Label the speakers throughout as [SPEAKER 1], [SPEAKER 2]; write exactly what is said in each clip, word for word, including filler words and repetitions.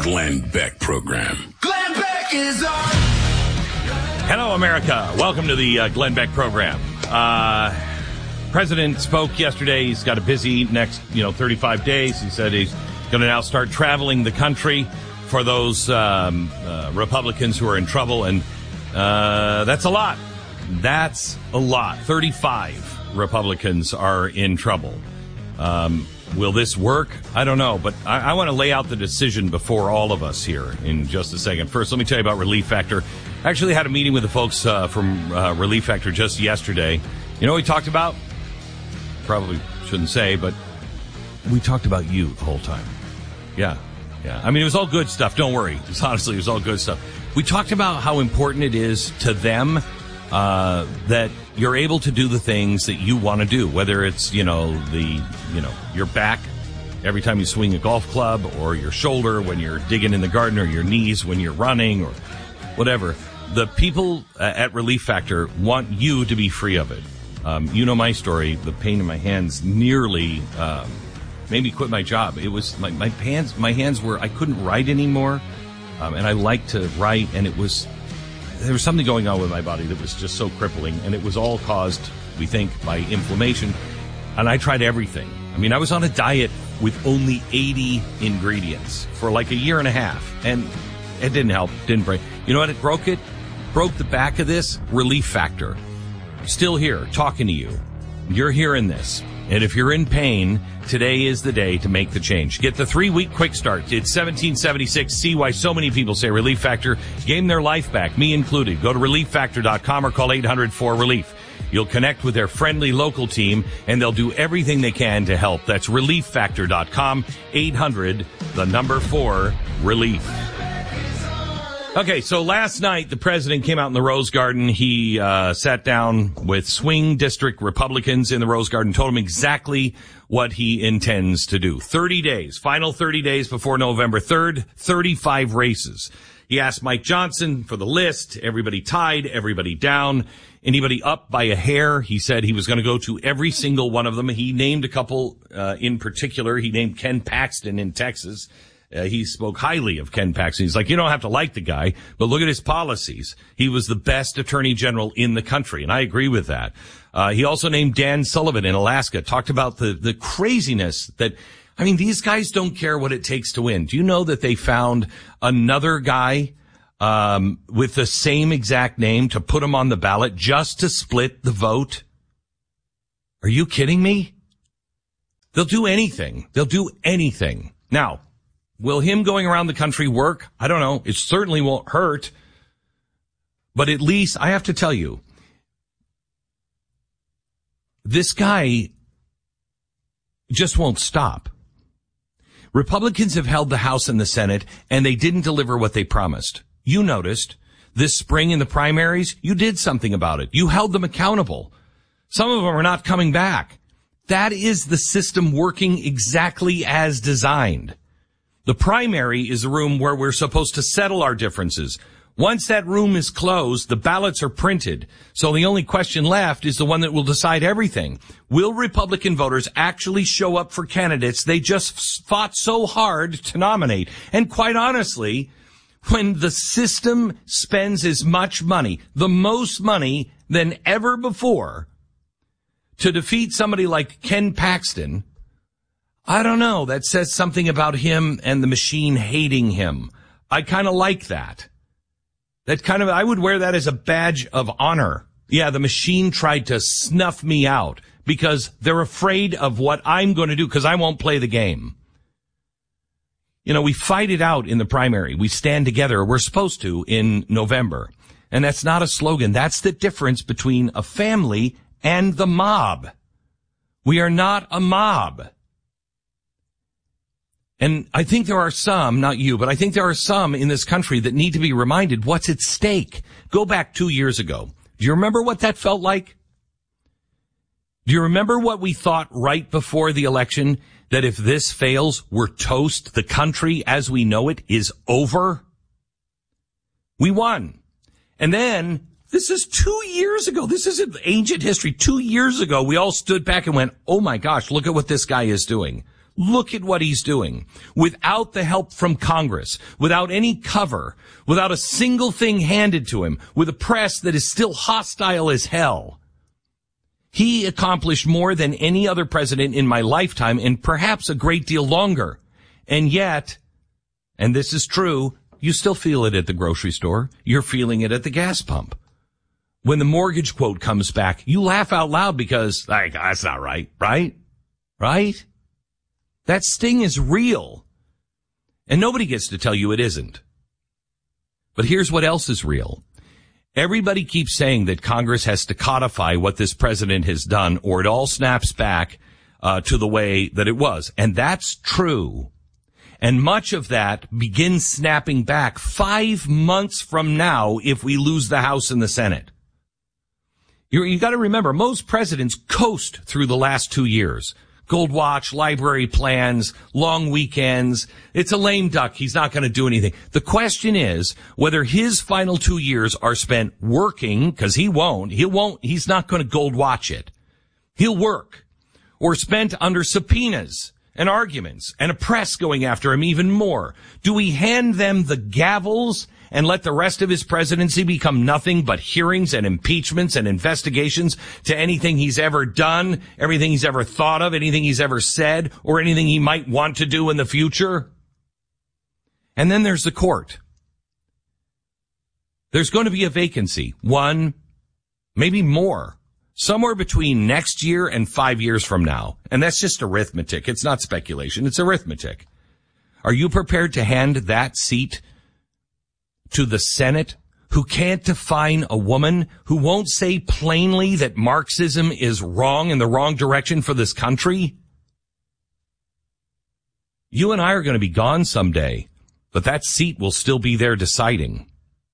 [SPEAKER 1] Glenn Beck Program.
[SPEAKER 2] Glenn Beck is on.
[SPEAKER 3] Hello, America. Welcome to the uh, Glenn Beck Program. Uh, President spoke yesterday. He's got a busy next, you know, thirty-five days. He said he's going to now start traveling the country for those um, uh, Republicans who are in trouble. And uh, that's a lot. That's a lot. thirty-five Republicans are in trouble. Um, will this work? I don't know. But I, I want to lay out the decision before all of us here in just a second. First, let me tell you about Relief Factor. I actually had a meeting with the folks uh, from uh, Relief Factor just yesterday. You know what we talked about? Probably shouldn't say, but we talked about you the whole time. Yeah, yeah. I mean, it was all good stuff. Don't worry. It was, honestly, it was all good stuff. We talked about how important it is to them uh, that you're able to do the things that you want to do, whether it's, you know, the, you know, your back every time you swing a golf club, or your shoulder when you're digging in the garden, or your knees when you're running, or whatever. The people at Relief Factor want you to be free of it. Um, you know my story. The pain in my hands nearly um, made me quit my job. It was my, my hands. My hands were. I couldn't write anymore, um, and I like to write. And it was there was something going on with my body that was just so crippling, and it was all caused, we think, by inflammation. And I tried everything. I mean, I was on a diet with only eighty ingredients for like a year and a half, and it didn't help. Didn't break. You know what? It broke it. Broke the back of this. Relief Factor. Still here, talking to you. You're hearing this. And if you're in pain, today is the day to make the change. Get the three-week quick start. It's seventeen seventy-six. See why so many people say Relief Factor gained their life back, me included. Go to relief factor dot com or call eight hundred four relief. You'll connect with their friendly local team, and they'll do everything they can to help. That's relief factor dot com, eight hundred, the number four, relief. Okay, so last night the president came out in the Rose Garden. He uh sat down with swing district Republicans in the Rose Garden, told them exactly what he intends to do. thirty days, final thirty days before November third, thirty-five races. He asked Mike Johnson for the list, everybody tied, everybody down, anybody up by a hair. He said he was going to go to every single one of them. He named a couple uh in particular. He named Ken Paxton in Texas. Uh, he spoke highly of Ken Paxton. He's like, you don't have to like the guy, but look at his policies. He was the best attorney general in the country, and I agree with that. Uh, he also named Dan Sullivan in Alaska, talked about the, the craziness that, I mean, these guys don't care what it takes to win. Do you know that they found another guy um with the same exact name to put him on the ballot just to split the vote? Are you kidding me? They'll do anything. They'll do anything. Now, will him going around the country work? I don't know. It certainly won't hurt. But at least, I have to tell you, this guy just won't stop. Republicans have held the House and the Senate, and they didn't deliver what they promised. You noticed this spring in the primaries, you did something about it. You held them accountable. Some of them are not coming back. That is the system working exactly as designed. The primary is a room where we're supposed to settle our differences. Once that room is closed, the ballots are printed. So the only question left is the one that will decide everything. Will Republican voters actually show up for candidates they just fought so hard to nominate? And quite honestly, when the system spends as much money, the most money than ever before, to defeat somebody like Ken Paxton, I don't know. That says something about him and the machine hating him. I kind of like that. That kind of, I would wear that as a badge of honor. Yeah, the machine tried to snuff me out because they're afraid of what I'm going to do because I won't play the game. You know, we fight it out in the primary. We stand together. We're supposed to in November. And that's not a slogan. That's the difference between a family and the mob. We are not a mob. And I think there are some, not you, but I think there are some in this country that need to be reminded what's at stake. Go back two years ago. Do you remember what that felt like? Do you remember what we thought right before the election? That if this fails, we're toast. The country as we know it is over. We won. And then, this is two years ago. This isn't ancient history. Two years ago, we all stood back and went, oh my gosh, look at what this guy is doing. Look at what he's doing. Without the help from Congress, without any cover, without a single thing handed to him, with a press that is still hostile as hell, he accomplished more than any other president in my lifetime, and perhaps a great deal longer. And yet, and this is true, you still feel it at the grocery store. You're feeling it at the gas pump. When the mortgage quote comes back, you laugh out loud because, like, that's not right, right? Right? That sting is real. And nobody gets to tell you it isn't. But here's what else is real. Everybody keeps saying that Congress has to codify what this president has done, or it all snaps back uh, to the way that it was. And that's true. And much of that begins snapping back five months from now if we lose the House and the Senate. You, you got to remember, most presidents coast through the last two years. Gold watch, library plans, long weekends. It's a lame duck. He's not going to do anything. The question is whether his final two years are spent working, because he won't. He won't. He's not going to gold watch it. He'll work. Or spent under subpoenas and arguments and a press going after him even more. Do we hand them the gavels and let the rest of his presidency become nothing but hearings and impeachments and investigations to anything he's ever done, everything he's ever thought of, anything he's ever said, or anything he might want to do in the future? And then there's the court. There's going to be a vacancy, one, maybe more, somewhere between next year and five years from now. And that's just arithmetic. It's not speculation. It's arithmetic. Are you prepared to hand that seat to the Senate, who can't define a woman, who won't say plainly that Marxism is wrong in the wrong direction for this country? You and I are going to be gone someday, but that seat will still be there deciding.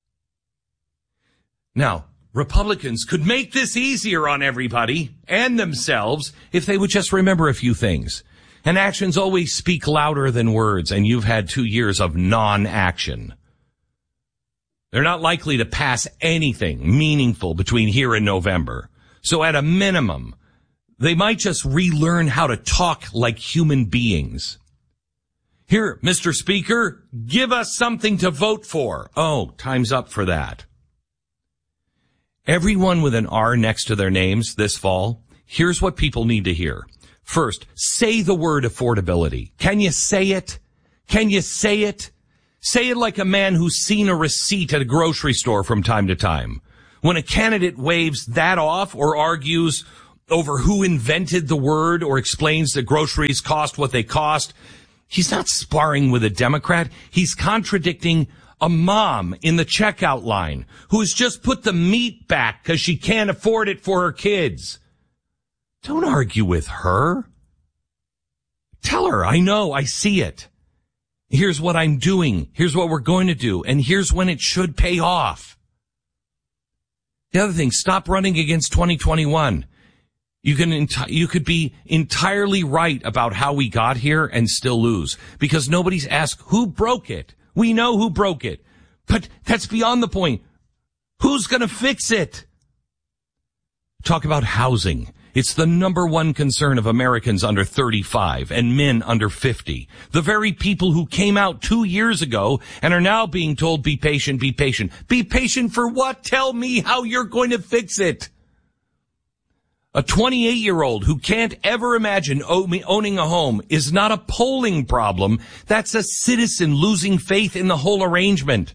[SPEAKER 3] Now, Republicans could make this easier on everybody and themselves if they would just remember a few things. And actions always speak louder than words, and you've had two years of non-action. They're not likely to pass anything meaningful between here and November. So at a minimum, they might just relearn how to talk like human beings. Here, Mister Speaker, give us something to vote for. Oh, time's up for that. Everyone with an R next to their names this fall, here's what people need to hear. First, say the word affordability. Can you say it? Can you say it? Say it like a man who's seen a receipt at a grocery store from time to time. When a candidate waves that off or argues over who invented the word or explains that groceries cost what they cost, he's not sparring with a Democrat. He's contradicting a mom in the checkout line who has just put the meat back because she can't afford it for her kids. Don't argue with her. Tell her, I know, I see it. Here's what I'm doing. Here's what we're going to do. And here's when it should pay off. The other thing, stop running against twenty twenty-one. You can, enti- you could be entirely right about how we got here and still lose because nobody's asked who broke it. We know who broke it, but that's beyond the point. Who's going to fix it? Talk about housing. It's the number one concern of Americans under thirty-five and men under fifty. The very people who came out two years ago and are now being told, be patient, be patient. Be patient for what? Tell me how you're going to fix it. A twenty-eight-year-old who can't ever imagine owning a home is not a polling problem. That's a citizen losing faith in the whole arrangement.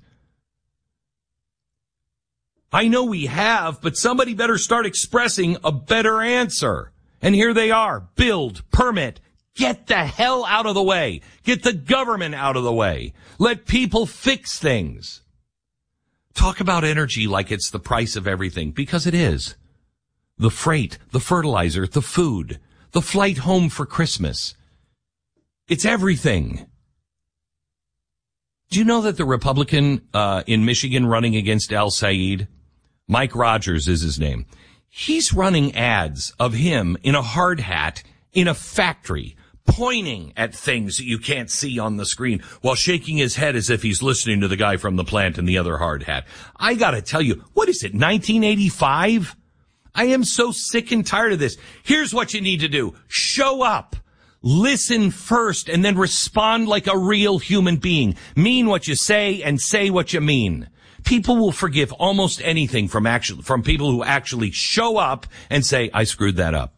[SPEAKER 3] I know we have, but somebody better start expressing a better answer. And here they are. Build, permit, get the hell out of the way. Get the government out of the way. Let people fix things. Talk about energy like it's the price of everything, because it is. The freight, the fertilizer, the food, the flight home for Christmas. It's everything. Do you know that the Republican uh, in Michigan running against Al Said, Mike Rogers is his name, he's running ads of him in a hard hat in a factory, pointing at things that you can't see on the screen while shaking his head as if he's listening to the guy from the plant in the other hard hat. I gotta tell you, what is it, nineteen eighty-five? I am so sick and tired of this. Here's what you need to do. Show up. Listen first and then respond like a real human being. Mean what you say and say what you mean. People will forgive almost anything from actually, from people who actually show up and say, I screwed that up.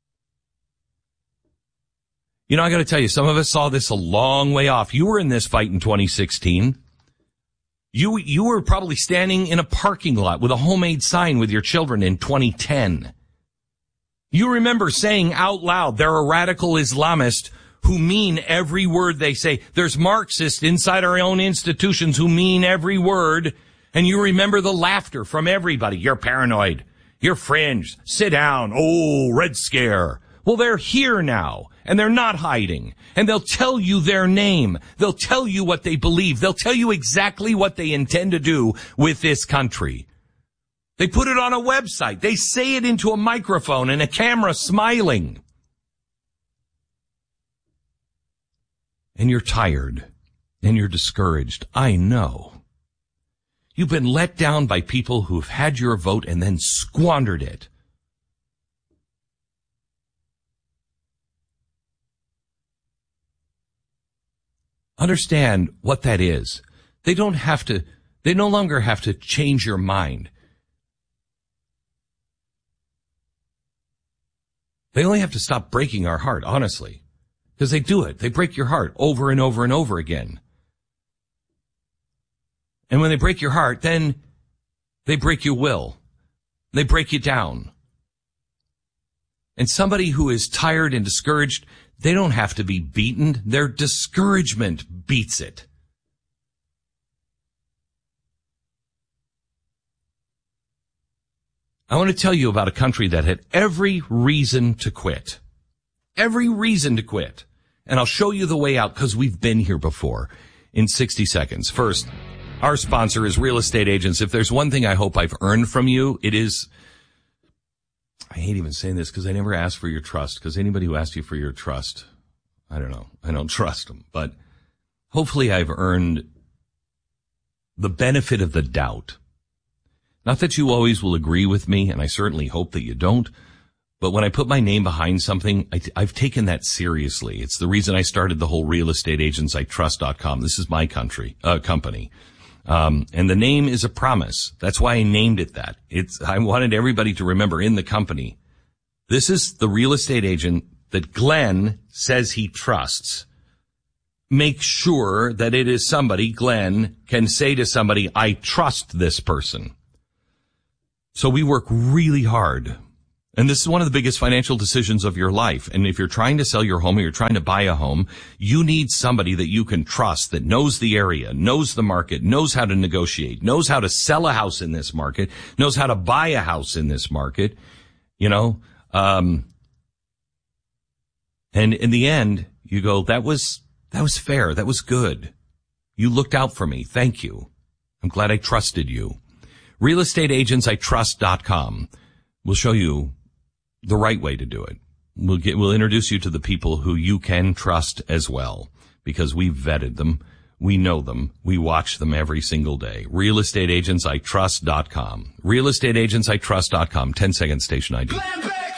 [SPEAKER 3] You know, I got to tell you, some of us saw this a long way off. You were in this fight in twenty sixteen. You, you were probably standing in a parking lot with a homemade sign with your children in twenty ten. You remember saying out loud, they're a radical Islamist who mean every word they say. There's Marxists inside our own institutions who mean every word. And you remember the laughter from everybody. You're paranoid. You're fringe. Sit down. Oh, Red Scare. Well, they're here now, and they're not hiding. And they'll tell you their name. They'll tell you what they believe. They'll tell you exactly what they intend to do with this country. They put it on a website. They say it into a microphone and a camera smiling. And you're tired. And you're discouraged. I know. You've been let down by people who've had your vote and then squandered it. Understand what that is. They don't have to, they no longer have to change your mind. They only have to stop breaking our heart, honestly. Because they do it. They break your heart over and over and over again. And when they break your heart, then they break your will. They break you down. And somebody who is tired and discouraged, they don't have to be beaten. Their discouragement beats it. I want to tell you about a country that had every reason to quit. Every reason to quit. And I'll show you the way out because we've been here before in sixty seconds. First, our sponsor is Real Estate Agents. If there's one thing I hope I've earned from you, it is, I hate even saying this because I never asked for your trust, because anybody who asks you for your trust, I don't know, I don't trust them. But hopefully I've earned the benefit of the doubt. Not that you always will agree with me, and I certainly hope that you don't, but when I put my name behind something, I t- I've taken that seriously. It's the reason I started the whole real estate agents I trust dot com. This is my country, uh, company. Um, and the name is a promise. That's why I named it that. It's, I wanted everybody to remember in the company, this is the real estate agent that Glenn says he trusts. Make sure that it is somebody Glenn can say to somebody, I trust this person. So we work really hard. And this is one of the biggest financial decisions of your life. And if you're trying to sell your home or you're trying to buy a home, you need somebody that you can trust, that knows the area, knows the market, knows how to negotiate, knows how to sell a house in this market, knows how to buy a house in this market, you know. Um, and in the end, you go, that was, that was fair. That was good. You looked out for me. Thank you. I'm glad I trusted you. real estate agents I trust dot com will show you the right way to do it. We'll get, we'll introduce you to the people who you can trust as well, because we've vetted them. We know them. We watch them every single day. real estate agents I trust dot com. real estate agents I trust dot com. ten second station I D.